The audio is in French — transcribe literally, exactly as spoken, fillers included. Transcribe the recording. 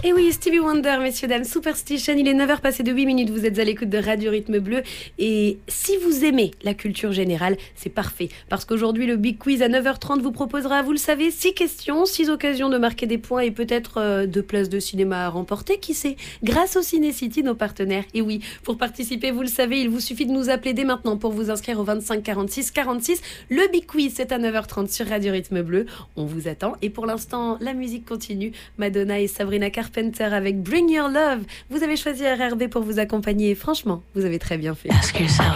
Et oui, Stevie Wonder, messieurs, dames, Superstition, il est neuf heures passées de huit minutes, vous êtes à l'écoute de Radio Rythme Bleu. Et si vous aimez la culture générale, c'est parfait. Parce qu'aujourd'hui, le Big Quiz à neuf heures trente vous proposera, vous le savez, six questions, six occasions de marquer des points et peut-être euh, deux places de cinéma à remporter, qui sait, grâce au Ciné City, nos partenaires. Et oui, pour participer, vous le savez, il vous suffit de nous appeler dès maintenant pour vous inscrire au vingt-cinq quarante-six quarante-six. Le Big Quiz, c'est à neuf heures trente sur Radio Rythme Bleu. On vous attend. Et pour l'instant, la musique continue. Madonna et Sabrina Carpenter avec Bring Your Love. Vous avez choisi R R B pour vous accompagner et franchement, vous avez très bien fait. Ask yourself.